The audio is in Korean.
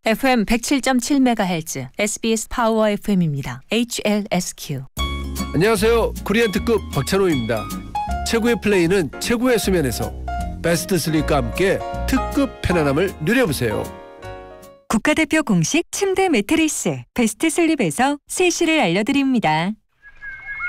FM 107.7MHz SBS 파워 FM입니다. HLSQ. 안녕하세요. 코리안 특급 박찬호입니다. 최고의 플레이는 최고의 수면에서 베스트 슬립과 함께 특급 편안함을 누려보세요. 국가대표 공식 침대 매트리스 베스트 슬립에서 세시를 알려드립니다.